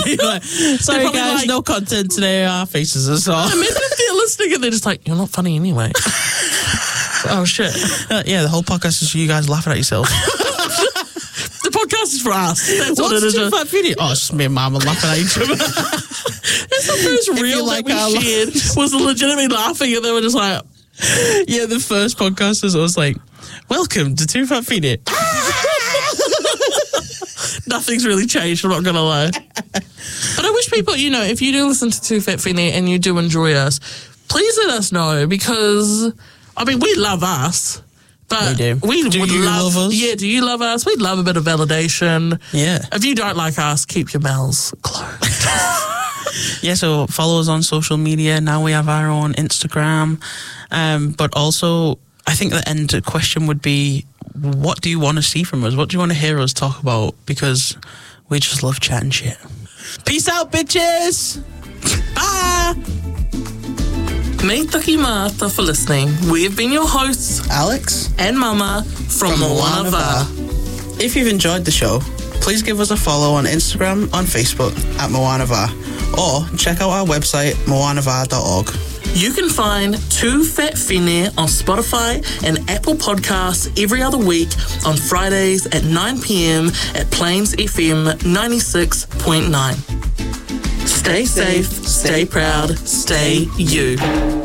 Like, sorry guys, no content today. Our faces are sore. Imagine if they're listening and they're just like, you're not funny anyway. Oh shit. Yeah, the whole podcast is for you guys laughing at yourselves. The podcast is for us. That's what it is. Too Fat Video? Oh, it's just me and Mama laughing at each other. That's the first reel like that we shared was legitimately laughing, and they were just like, yeah, the first podcast was like, welcome to Too Fat Feed nothing's really changed, I'm not going to lie. But I wish people, you know, if you do listen to Too Fat Finny and you do enjoy us, please let us know, because, I mean, we love us. But do would you love us? Yeah, do you love us? We'd love a bit of validation. Yeah. If you don't like us, keep your mouths closed. Yeah, so follow us on social media. Now we have our own Instagram. But also, I think the end question would be, what do you want to see from us? What do you want to hear us talk about? Because we just love chatting shit. Peace out, bitches! Bye! Me taki mata for listening. We have been your hosts, Alex and Mama from Moana Va. If you've enjoyed the show, please give us a follow on Instagram, on Facebook at Moana Va, or check out our website, moanava.org. You can find Too Fat Finny on Spotify and Apple Podcasts every other week on Fridays at 9 p.m. at Plains FM 96.9. Stay safe, stay proud, stay you.